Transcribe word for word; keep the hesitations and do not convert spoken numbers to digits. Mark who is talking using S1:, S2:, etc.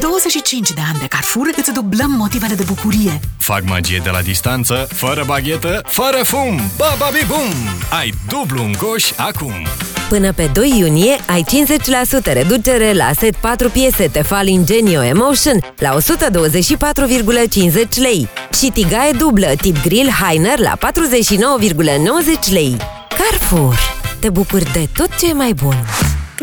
S1: douăzeci și cinci de ani de Carrefour îți dublăm motivele de bucurie.
S2: Fac magie de la distanță, fără baghetă, fără fum. Ba-ba-bi-bum! Ai dublu în coș acum!
S3: Până pe doi iunie ai cincizeci la sută reducere la set patru piese Tefal Ingenio Emotion la o sută douăzeci și patru virgulă cincizeci lei și tigaie dublă tip grill Heiner la patruzeci și nouă virgulă nouăzeci lei. Carrefour. Te bucuri de tot ce e mai bun!